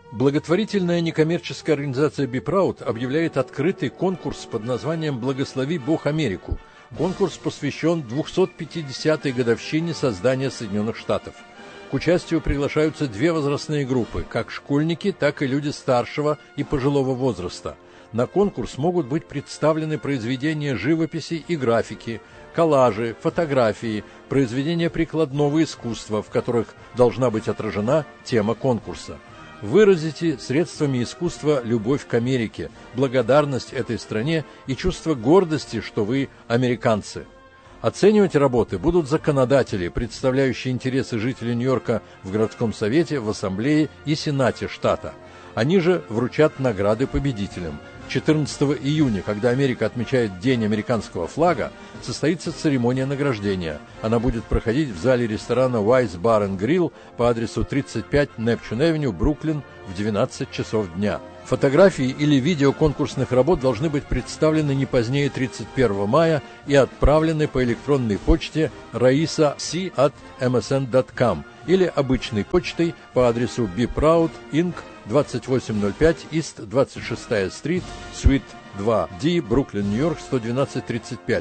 Благотворительная некоммерческая организация Be Proud объявляет открытый конкурс под названием «Благослови Бог Америку». Конкурс посвящен 250-й годовщине создания Соединенных Штатов. К участию приглашаются две возрастные группы, как школьники, так и люди старшего и пожилого возраста. На конкурс могут быть представлены произведения живописи и графики, коллажи, фотографии, произведения прикладного искусства, в которых должна быть отражена тема конкурса. Выразите средствами искусства любовь к Америке, благодарность этой стране и чувство гордости, что вы американцы. Оценивать работы будут законодатели, представляющие интересы жителей Нью-Йорка в городском совете, в ассамблее и сенате штата. Они же вручат награды победителям. 14 июня, когда Америка отмечает День американского флага, состоится церемония награждения. Она будет проходить в зале ресторана Wise Bar and Grill по адресу 35 Neptune-Avenue, Бруклин, в 12 часов дня. Фотографии или видео конкурсных работ должны быть представлены не позднее 31 мая и отправлены по электронной почте raisa.c@msn.com или обычной почтой по адресу Be Proud Inc. 2805 East 26-я Стрит, Suite 2D, Бруклин, Нью-Йорк, 112-35.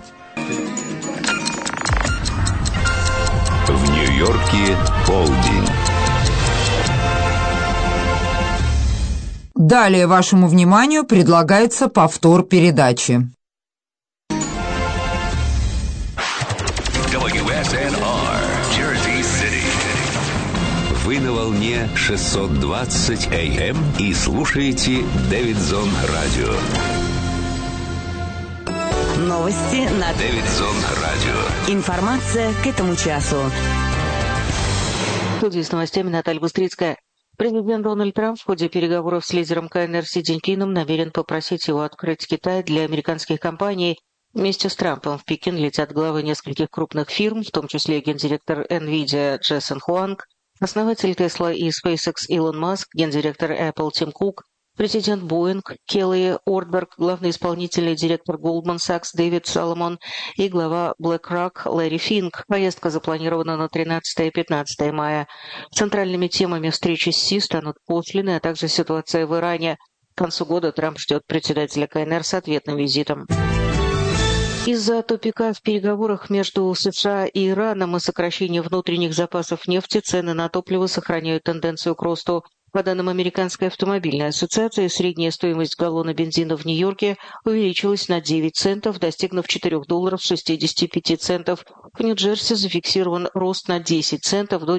В Нью-Йорке полдень. Далее вашему вниманию предлагается повтор передачи. WSNR, Jersey City. Вы на волне 620 AM и слушаете Дэвидсон Радио. Новости на Дэвидсон Радио. Информация к этому часу. В студии с новостями Наталья Бустрицкая. Президент Дональд Трамп в ходе переговоров с лидером КНР Си Цзиньпином намерен попросить его открыть Китай для американских компаний. Вместе с Трампом в Пекин летят главы нескольких крупных фирм, в том числе гендиректор NVIDIA Дженсен Хуанг, основатель Tesla и SpaceX Илон Маск, гендиректор Apple Тим Кук, президент Boeing Келли Ордберг, главный исполнительный директор Goldman Sachs Дэвид Соломон и глава BlackRock Ларри Финк. Поездка запланирована на 13 и 15 мая. Центральными темами встречи с Си станут пошлины, а также ситуация в Иране. К концу года Трамп ждет председателя КНР с ответным визитом. Из-за тупика в переговорах между США и Ираном и сокращения внутренних запасов нефти цены на топливо сохраняют тенденцию к росту. По данным Американской автомобильной ассоциации, средняя стоимость галлона бензина в Нью-Йорке увеличилась на 9 центов, достигнув $4.65. В Нью-Джерси зафиксирован рост на 10 центов до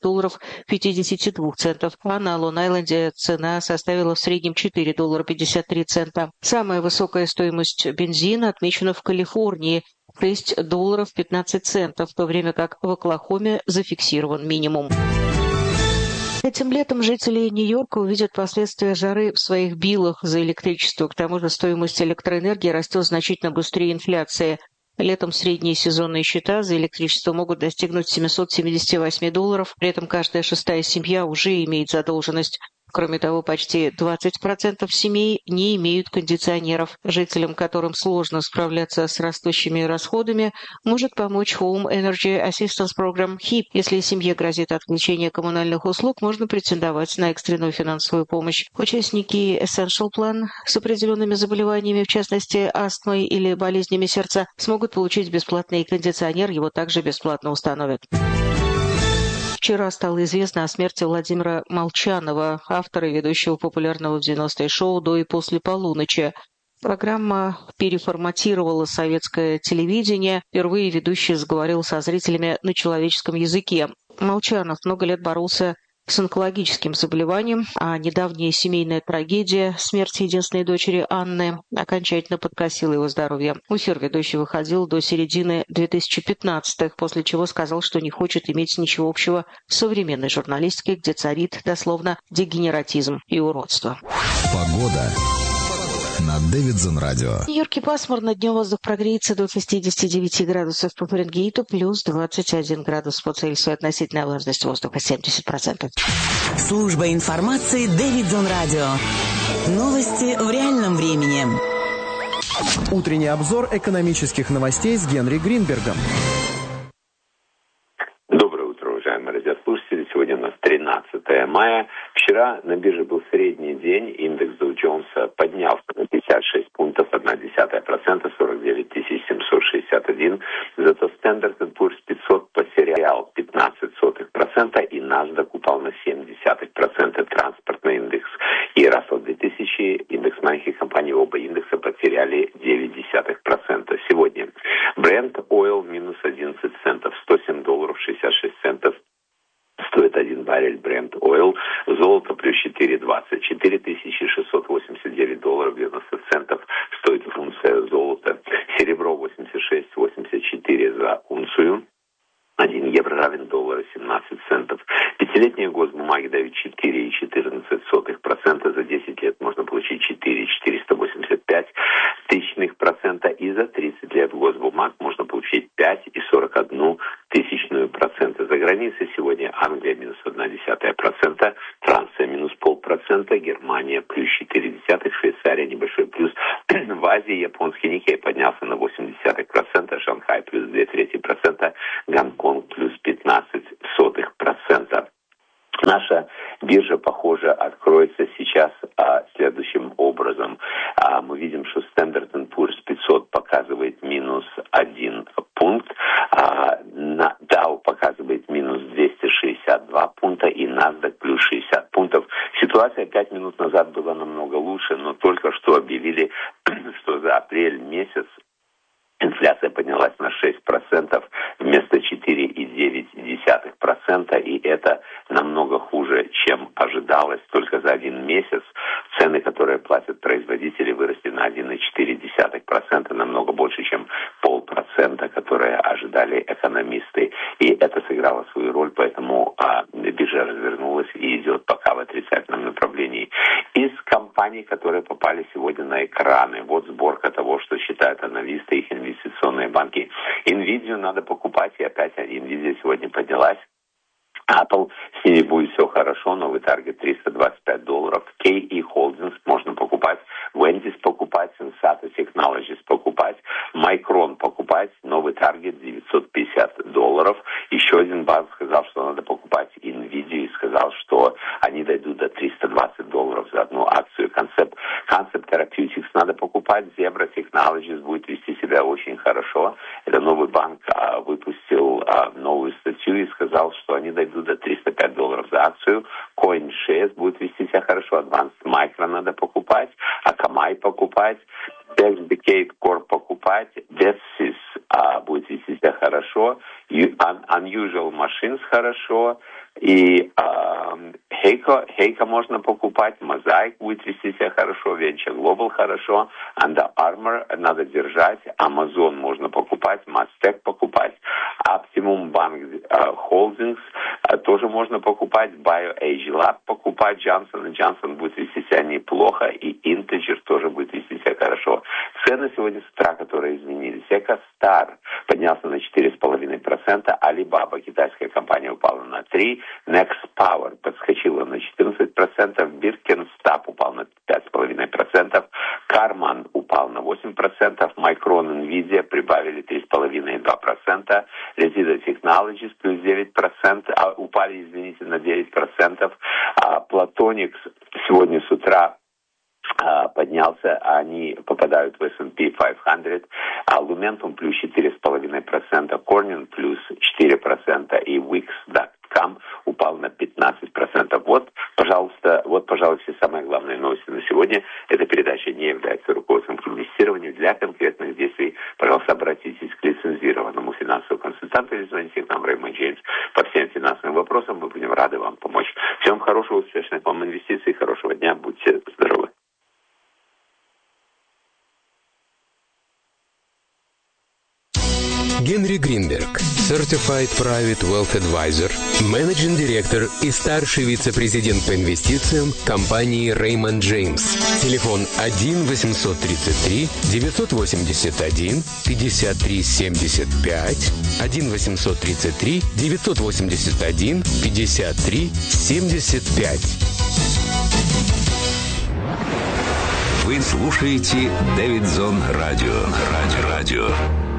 $4.52, а на Лонг-Айленде цена составила в среднем $4.53. Самая высокая стоимость бензина отмечена в Калифорнии – $6.15, в то время как в Оклахоме зафиксирован минимум. Этим летом жители Нью-Йорка увидят последствия жары в своих биллах за электричество. К тому же стоимость электроэнергии растет значительно быстрее инфляции. Летом средние сезонные счета за электричество могут достигнуть $778, при этом каждая шестая семья уже имеет задолженность. Кроме того, почти 20% семей не имеют кондиционеров. Жителям, которым сложно справляться с растущими расходами, может помочь Home Energy Assistance Program HEAP. Если семье грозит отключение коммунальных услуг, можно претендовать на экстренную финансовую помощь. Участники Essential Plan с определенными заболеваниями, в частности астмой или болезнями сердца, смогут получить бесплатный кондиционер, его также бесплатно установят. Вчера стало известно о смерти Владимира Молчанова, автора и ведущего популярного в 90-е шоу «До и после полуночи». Программа переформатировала советское телевидение. Впервые ведущий заговорил со зрителями на человеческом языке. Молчанов много лет боролся с онкологическим заболеванием, а недавняя семейная трагедия, смерть единственной дочери Анны, окончательно подкосила его здоровье. В эфир ведущий выходил до середины 2015-х, после чего сказал, что не хочет иметь ничего общего с современной журналистикой, где царит дословно дегенератизм и уродство. Погода на Дэвидсон Радио. В Нью-Йорке пасмурно, днем воздух прогреется до 69 градусов по Фаренгейту, плюс 21 градус по Цельсию, относительная влажность воздуха 70%. Служба информации Дэвидсон Радио. Новости в реальном времени. Утренний обзор экономических новостей с Генри Гринбергом. Доброе утро, уважаемые радиослушатели. Сегодня у нас 13 мая. Вчера Вчера на бирже был средний день, индекс Dow Jones поднялся на 56 пунктов, 0,1%, 49 761. Зато Standard & Poor's 500 потерял 0,15%, и NASDAQ упал на 0,7%. Транспортный индекс и Russell 2000, индекс маленьких компаний, оба индекса потеряли 0,9%. Сегодня Brent Oil минус 11 центов, $107.66. Стоит 1 баррель Brent Oil. Золото плюс 4,20. $4689.90 стоит унция золота. Серебро 86,84 за унцию. 1 евро равен $1.17. Пятилетние госбумаги дают 4,14%. За 10 лет можно получить 4,485%. И за 30 лет госбумаг можно получить 5,41%. За границей сегодня Англия минус 0,1%, Франция минус 0,5%, Германия плюс 0,4%, Швейцария небольшой плюс. В Азии японский Никей поднялся на 0,8%, Шанхай плюс 0,2%, Гонконг плюс 0,15%. Наша биржа, похоже, откроется сейчас следующим образом. Мы видим, что Standard & Poor's 500 показывает минус 1 пункт, Dow показывает минус 262 пункта и NASDAQ плюс 60 пунктов. Ситуация 5 минут назад была намного лучше, но только что объявили, что за апрель месяц инфляция поднялась на 6% вместо 4,9%, и это намного хуже, чем ожидалось. Только за один месяц цены, которые платят производители, выросли на 1,4%, намного больше, чем 0,5%, которые ожидали экономисты. И это сыграло свою роль, поэтому биржа развернулась и идет пока в отрицательном направлении. Из компаний, которые попали сегодня на экраны, вот сборка того, что считают аналисты, их инвестиционные банки. NVIDIA надо покупать, и опять NVIDIA сегодня поднялась. Apple, с ними будет все хорошо, новый таргет $325. KE Holdings можно покупать, Wendy's покупать, Sensata Technologies покупать, Micron покупать, новый таргет $950. Еще один банк сказал, что надо покупать NVIDIA, и сказал, что они дойдут до $320 за одну акцию. Concept Therapeutics надо покупать, Zebra Technologies будет вести себя очень хорошо. Это новый банк выпустил новую статью и сказал, что они дойдут до $305 за акцию. CoinShares будет вести себя хорошо. Advanced Micro надо покупать. Akamai покупать. Decade Corp покупать. Betsys будет вести себя хорошо. Unusual Machines хорошо. И Heiko можно покупать. Mosaic будет вести себя хорошо. Venture Global хорошо. Under Armour надо держать. Amazon можно покупать. Mastec покупать. Optimum Bank Holdings тоже можно покупать. BioAge Lab покупать. Johnson & Johnson будет вести себя неплохо. И Integer тоже будет вести себя хорошо. Цены сегодня с утра, которые изменились. EcoStar поднялся на 4,5%. Alibaba, китайская компания, упала на 3%. Next Power подскочила на 14%. Birkenstock упал на 5,5%. Carman упал на 8%. Micron, Nvidia прибавили 3,5% и 2%. Resida Technologies плюс 9%. Упали, извините, на 9%. Platonics сегодня с утра поднялся, они попадают в S&P 500, Lumentum плюс 4,5%, Corning плюс 4% и Wix.com упал на 15%. Вот, пожалуй, все самые главные новости на сегодня. Эта передача не является руководством к инвестированию. Для конкретных действий, пожалуйста, обратитесь к лицензированному финансовому консультанту или звоните к нам, Raymond James, по всем финансовым вопросам. Мы будем рады вам помочь. Всем хорошего, успешных вам инвестиций, хорошего дня, будьте здоровы. Генри Гринберг, Certified Private Wealth Advisor, менеджинг директор и старший вице-президент по инвестициям компании Raymond James. Телефон 1-833-981-53-75, 1-833-981-53-75. Вы слушаете Дэвидсон Радио.